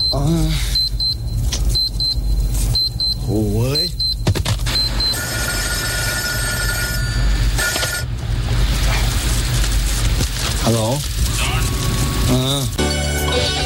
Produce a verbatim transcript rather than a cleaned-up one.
อ๋อโอ้ยฮัลโหล